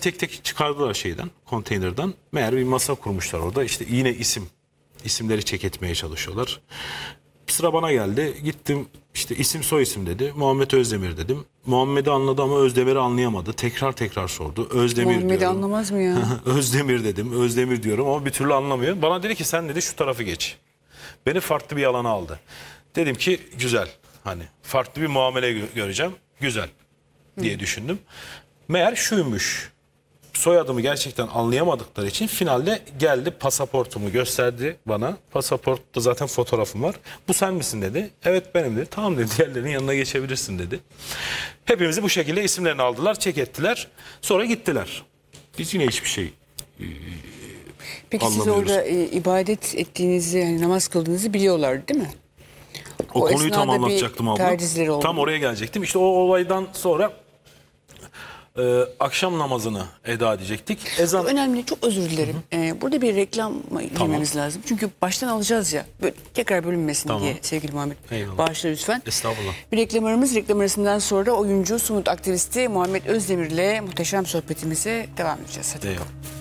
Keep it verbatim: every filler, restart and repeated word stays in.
tek tek çıkardılar şeyden, konteynerden. Meğer bir masa kurmuşlar orada. İşte yine isim, isimleri çek etmeye çalışıyorlar. Sıra bana geldi. Gittim işte isim soy isim dedi. Muhammed Özdemir dedim. Muhammed'i anladı ama Özdemir'i anlayamadı. Tekrar tekrar sordu. Özdemir Muhammed'i diyorum. anlamaz mı ya? Özdemir dedim. Özdemir diyorum ama bir türlü anlamıyor. Bana dedi ki sen dedi şu tarafı geç. Beni farklı bir alana aldı. Dedim ki güzel. Hani farklı bir muamele gö- göreceğim. Güzel diye düşündüm. Meğer şuymuş. Soyadımı gerçekten anlayamadıkları için finalde geldi, pasaportumu gösterdi bana. Pasaportta zaten fotoğrafım var. Bu sen misin dedi. Evet benim dedi. Tamam dedi, diğerlerinin yanına geçebilirsin dedi. Hepimizi bu şekilde isimlerini aldılar, çek ettiler. Sonra gittiler. Biz yine hiçbir şey Peki siz anlamıyoruz. orada e, ibadet ettiğinizi, yani namaz kıldığınızı biliyorlar değil mi? O, O konuyu tam esnada bir anlatacaktım abla. terdizleri oldu. Tam oraya gelecektim. İşte o olaydan sonra e, akşam namazını eda edecektik. Ezan Önemli, çok özür dilerim. Ee, burada bir reklam girmemiz lazım. Çünkü baştan alacağız ya. Böyle, tekrar bölünmesin Tamam. diye sevgili Muhammed. Eyvallah. Bağışla lütfen. Estağfurullah. Bir reklam aramız. Reklam arasından sonra oyuncu, Sumut aktivisti Muhammed Özdemir'le muhteşem sohbetimize devam edeceğiz. Hadi Eyvallah. bakalım.